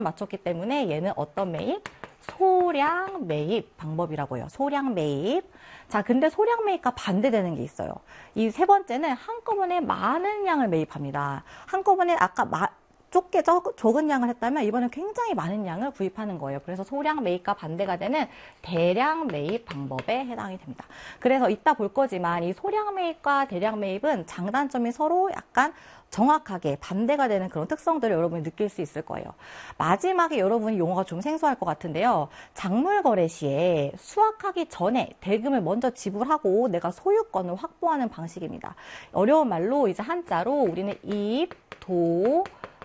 맞췄기 때문에 얘는 어떤 매입? 소량 매입 방법이라고요. 소량 매입. 자, 근데 소량 매입과 반대되는 게 있어요. 이 세 번째는 한꺼번에 많은 양을 매입합니다. 한꺼번에 아까 좁게 적은 양을 했다면 이번엔 굉장히 많은 양을 구입하는 거예요. 그래서 소량 매입과 반대가 되는 대량 매입 방법에 해당이 됩니다. 그래서 이따 볼 거지만 이 소량 매입과 대량 매입은 장단점이 서로 약간 정확하게 반대가 되는 그런 특성들을 여러분이 느낄 수 있을 거예요. 마지막에 여러분이 용어가 좀 생소할 것 같은데요. 작물 거래 시에 수확하기 전에 대금을 먼저 지불하고 내가 소유권을 확보하는 방식입니다. 어려운 말로 이제 한자로 우리는 입, 도,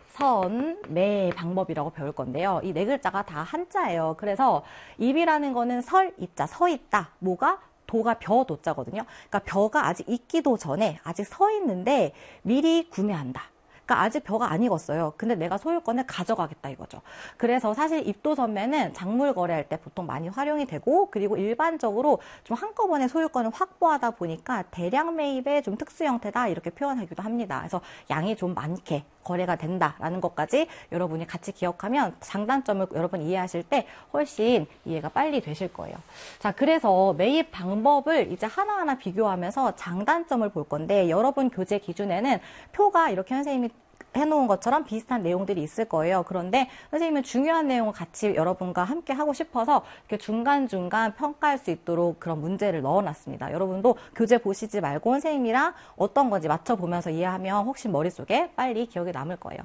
선, 매 방법이라고 배울 건데요. 이 네 글자가 다 한자예요. 그래서 입이라는 거는 설, 입자, 서 있다. 뭐가? 도가 벼, 도자거든요. 그러니까 벼가 아직 익기도 전에 아직 서 있는데 미리 구매한다. 그러니까 아직 벼가 안 익었어요. 근데 내가 소유권을 가져가겠다 이거죠. 그래서 사실 입도선매는 작물 거래할 때 보통 많이 활용이 되고, 그리고 일반적으로 좀 한꺼번에 소유권을 확보하다 보니까 대량 매입의 좀 특수 형태다 이렇게 표현하기도 합니다. 그래서 양이 좀 많게 거래가 된다라는 것까지 여러분이 같이 기억하면 장단점을 여러분 이해하실 때 훨씬 이해가 빨리 되실 거예요. 자, 그래서 매입 방법을 이제 하나하나 비교하면서 장단점을 볼 건데, 여러분 교재 기준에는 표가 이렇게 선생님이 해놓은 것처럼 비슷한 내용들이 있을 거예요. 그런데 선생님은 중요한 내용을 같이 여러분과 함께 하고 싶어서 이렇게 중간중간 평가할 수 있도록 그런 문제를 넣어놨습니다. 여러분도 교재 보시지 말고 선생님이랑 어떤 건지 맞춰보면서 이해하면 혹시 머릿속에 빨리 기억에 남을 거예요.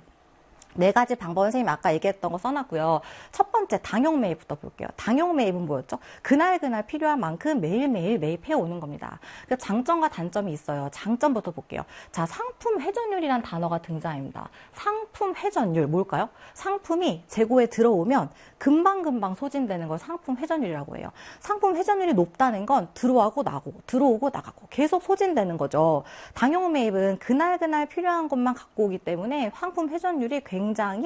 네 가지 방법 선생님이 아까 얘기했던 거 써놨고요. 첫 번째 당용 매입부터 볼게요. 당용 매입은 뭐였죠? 그날 필요한 만큼 매일매일 매입해 오는 겁니다. 그 장점과 단점이 있어요. 장점부터 볼게요. 자, 상품 회전율이란 단어가 등장합니다. 상품 회전율 뭘까요? 상품이 재고에 들어오면 금방금방 소진되는 걸 상품 회전율이라고 해요. 상품 회전율이 높다는 건 들어오고 나가고 계속 소진되는 거죠. 당용 매입은 그날 필요한 것만 갖고 오기 때문에 상품 회전율이 굉장히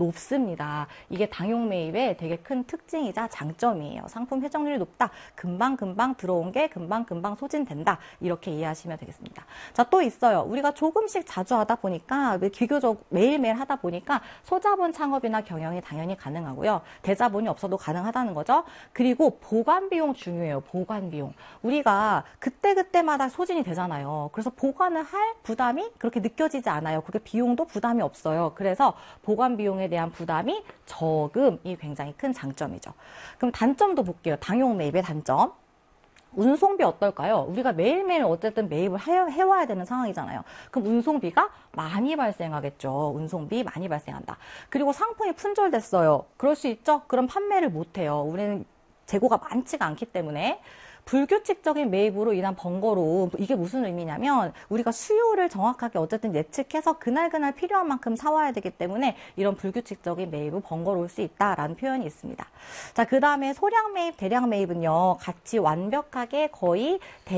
높습니다. 이게 당용 매입의 되게 큰 특징이자 장점이에요. 상품 회전율이 높다. 금방금방 들어온 게 금방금방 소진된다. 이렇게 이해하시면 되겠습니다. 자, 또 있어요. 우리가 조금씩 자주 하다 보니까, 비교적 매일매일 하다 보니까 소자본 창업이나 경영이 당연히 가능하고요. 대자본이 없어도 가능하다는 거죠. 그리고 보관 비용 중요해요. 보관 비용. 우리가 그때그때마다 소진이 되잖아요. 그래서 보관을 할 부담이 그렇게 느껴지지 않아요. 그게 비용도 부담이 없어요. 그래서 보관 비용에 대한 부담이 적음이 굉장히 큰 장점이죠. 그럼 단점도 볼게요. 당용 매입의 단점. 운송비 어떨까요? 우리가 매일매일 어쨌든 매입을 해와야 되는 상황이잖아요. 그럼 운송비가 많이 발생하겠죠. 운송비 많이 발생한다. 그리고 상품이 품절됐어요. 그럴 수 있죠? 그럼 판매를 못해요. 우리는 재고가 많지가 않기 때문에. 불규칙적인 매입으로 인한 번거로움, 이게 무슨 의미냐면 우리가 수요를 정확하게 어쨌든 예측해서 그날 필요한 만큼 사와야 되기 때문에 이런 불규칙적인 매입은 번거로울 수 있다라는 표현이 있습니다. 자, 그 다음에 소량 매입, 대량 매입은요, 같이 완벽하게 거의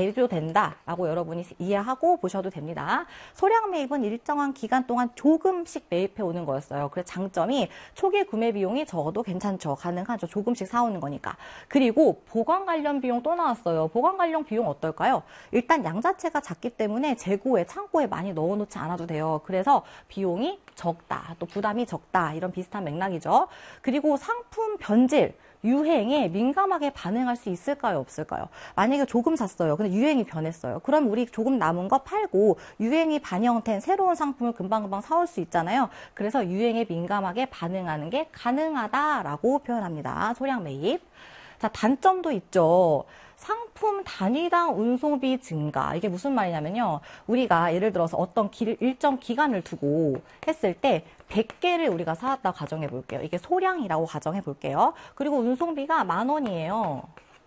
대조된다라고 여러분이 이해하고 보셔도 됩니다. 소량 매입은 일정한 기간 동안 조금씩 매입해 오는 거였어요. 그래서 장점이 초기 구매 비용이 적어도 괜찮죠. 가능하죠. 조금씩 사오는 거니까. 그리고 보관 관련 비용 또 나왔어요. 보관 관련 비용 어떨까요? 일단 양 자체가 작기 때문에 재고에, 창고에 많이 넣어놓지 않아도 돼요. 그래서 비용이 적다, 또 부담이 적다, 이런 비슷한 맥락이죠. 그리고 상품 변질, 유행에 민감하게 반응할 수 있을까요? 없을까요? 만약에 조금 샀어요. 근데 유행이 변했어요. 그럼 우리 조금 남은 거 팔고 유행이 반영된 새로운 상품을 금방금방 사올 수 있잖아요. 그래서 유행에 민감하게 반응하는 게 가능하다라고 표현합니다. 소량 매입. 자, 단점도 있죠. 상품 단위당 운송비 증가. 이게 무슨 말이냐면요. 우리가 예를 들어서 어떤 일정 기간을 두고 했을 때 100개를 우리가 사왔다 가정해 볼게요. 이게 소량이라고 가정해 볼게요. 그리고 운송비가 10,000원이에요.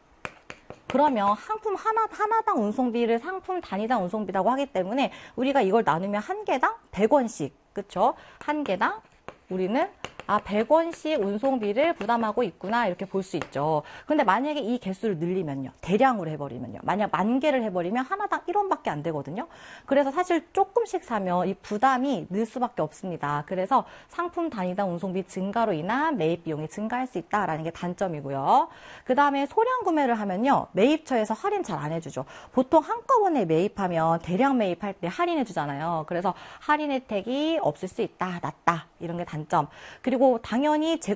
그러면 상품 하나당 운송비를 상품 단위당 운송비라고 하기 때문에 우리가 이걸 나누면 한 개당 100원씩. 그쵸? 한 개당 우리는 100원씩 운송비를 부담하고 있구나 이렇게 볼 수 있죠. 근데 만약에 이 개수를 늘리면요. 대량으로 해버리면요. 만약 10,000개를 해버리면 하나당 1원밖에 안 되거든요. 그래서 사실 조금씩 사면 이 부담이 늘 수밖에 없습니다. 그래서 상품 단위당 운송비 증가로 인한 매입 비용이 증가할 수 있다라는 게 단점이고요. 그 다음에 소량 구매를 하면요. 매입처에서 할인 잘 안 해주죠. 보통 한꺼번에 매입하면 대량 매입할 때 할인해 주잖아요. 그래서 할인 혜택이 없을 수 있다, 낮다 이런 게 단점. 그리고 그리고 당연히